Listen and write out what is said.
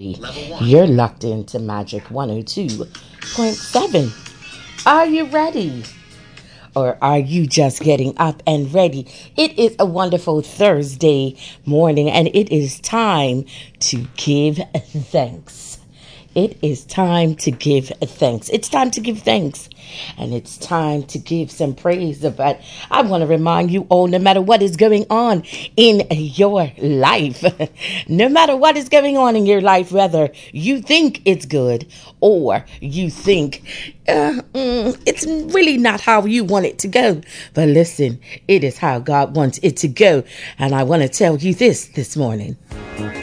You're locked into Magic 102.7. Are you ready? Or are you just getting up and ready? It is a wonderful Thursday morning, and it is time to give thanks. It is time to give thanks. It's time to give thanks. And it's time to give some praise. But I want to remind you all, no matter what is going on in your life, no matter what is going on in your life, whether you think it's good or you think it's really not how you want it to go. But listen, it is how God wants it to go. And I want to tell you this morning.